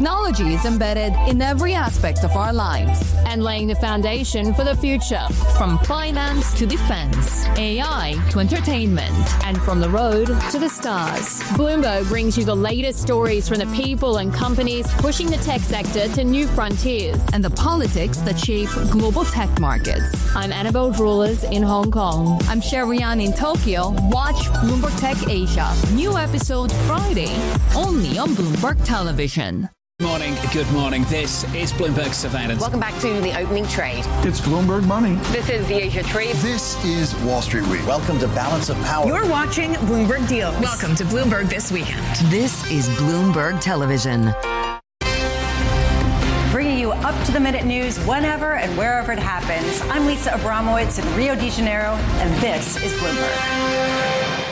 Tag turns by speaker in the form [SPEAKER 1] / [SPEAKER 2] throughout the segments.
[SPEAKER 1] Technology is embedded in every aspect of our lives
[SPEAKER 2] and laying the foundation for the future.
[SPEAKER 1] From finance to defense, AI to entertainment,
[SPEAKER 2] and from the road to the stars. Bloomberg brings you the latest stories from the people and companies pushing the tech sector to new frontiers
[SPEAKER 1] and the politics that shape global tech markets.
[SPEAKER 2] I'm Annabelle Drulers in Hong Kong.
[SPEAKER 1] I'm Sherrian in Tokyo. Watch Bloomberg Tech Asia. New episode Friday, only on Bloomberg Television.
[SPEAKER 3] Good morning. This is Bloomberg Surveillance.
[SPEAKER 4] Welcome back to the opening trade.
[SPEAKER 5] It's Bloomberg Money.
[SPEAKER 4] This is the Asia Trade.
[SPEAKER 6] This is Wall Street Week. Welcome to Balance of Power.
[SPEAKER 7] You're watching Bloomberg Deals.
[SPEAKER 8] Welcome to Bloomberg This Weekend.
[SPEAKER 9] This is Bloomberg Television.
[SPEAKER 10] Bringing you up-to-the-minute news whenever and wherever it happens. I'm Lisa Abramowitz in Rio de Janeiro, and this is Bloomberg.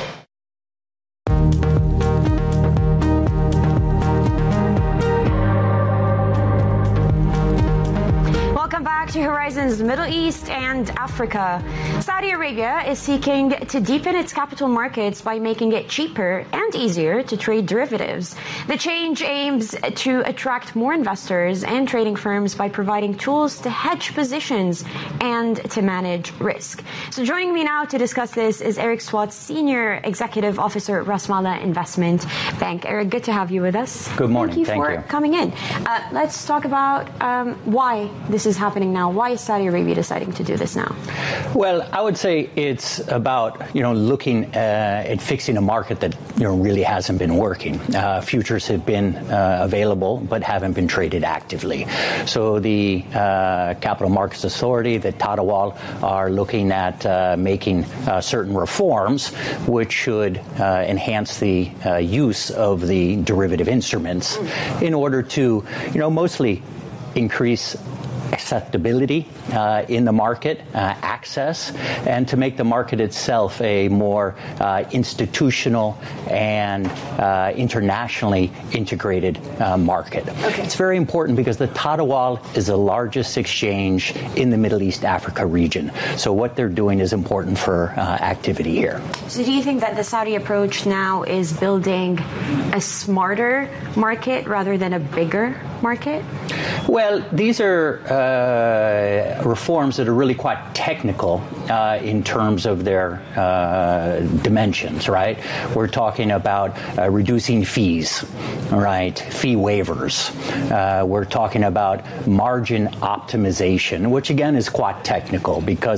[SPEAKER 11] Welcome back to Horizons Middle East and Africa. Saudi Arabia is seeking to deepen its capital markets by making it cheaper and easier to trade derivatives. The change aims to attract more investors and trading firms by providing tools to hedge positions and to manage risk. So joining me now to discuss this is Eric Swats, Senior Executive Officer at Rasmala Investment Bank. Eric, good to have you with us.
[SPEAKER 12] Good morning.
[SPEAKER 11] Thank you for coming in. Let's talk about why this is happening now. Why is Saudi Arabia deciding to do this now?
[SPEAKER 12] Well, I would say it's about, looking at fixing a market that, really hasn't been working. Futures have been available, but haven't been traded actively. So the Capital Markets Authority, the Tadawul, are looking at making certain reforms which should enhance the use of the derivative instruments in order to, mostly increase acceptability in the market, access, and to make the market itself a more institutional and internationally integrated market.
[SPEAKER 11] Okay.
[SPEAKER 12] It's very important because the Tadawul is the largest exchange in the Middle East Africa region. So what they're doing is important for activity here.
[SPEAKER 11] So do you think that the Saudi approach now is building a smarter market rather than a bigger market?
[SPEAKER 12] Well, these are reforms that are really quite technical in terms of their dimensions, right? We're talking about reducing fees, right? Fee waivers. We're talking about margin optimization, which again is quite technical because